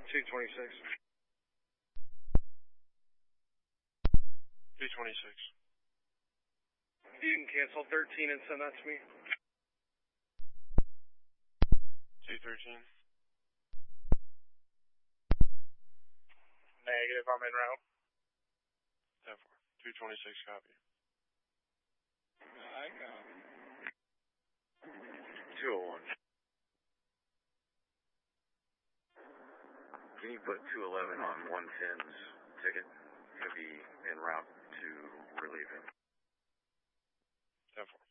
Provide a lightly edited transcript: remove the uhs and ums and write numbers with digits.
226. 226. You can cancel 13 and send that to me. 213. Negative, I'm en route. 10-4. 226, copy. I got it. 201. Can you put 211 on 110's ticket? He'll be en route to relieve him. 10-4.